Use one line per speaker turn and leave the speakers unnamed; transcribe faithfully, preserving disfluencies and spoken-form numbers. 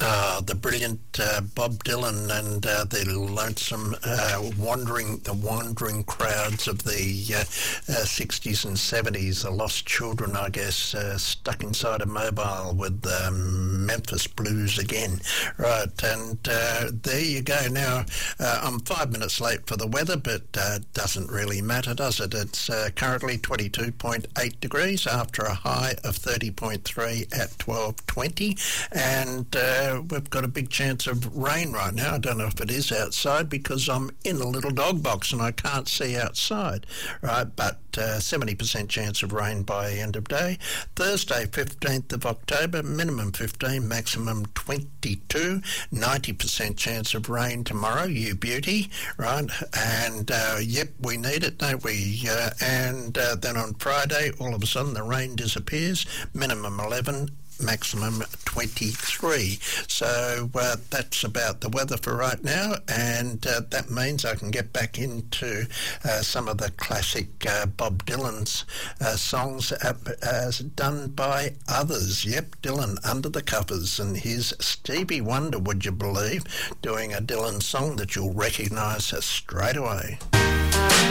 Uh, the brilliant uh, Bob Dylan and uh, the lonesome uh, wandering, the wandering crowds of the uh, uh, sixties and seventies, the lost children, I guess, uh, stuck inside a mobile with um, Memphis Blues again. Right, and uh, there you go. Now, uh, I'm five minutes late for the weather, but uh, doesn't really matter, does it? It's uh, currently twenty-two point eight degrees after a high of thirty point three at twelve twenty, and uh, we've got a big chance of rain right now. I don't know if it is outside because I'm in a little dog box and I can't see outside, right? But uh, seventy percent chance of rain by end of day. Thursday, fifteenth of October, minimum fifteen, maximum twenty-two, ninety percent chance of rain tomorrow, you beauty, right? And uh, yep, we need it, don't we? Uh, and uh, then on Friday, all of a sudden the rain disappears, minimum eleven, maximum twenty-three. So uh, that's about the weather for right now, and uh, that means I can get back into uh, some of the classic uh, Bob Dylan's uh, songs uh, as done by others. Yep, Dylan under the covers, and here's Stevie Wonder, would you believe, doing a Dylan song that you'll recognise straight away.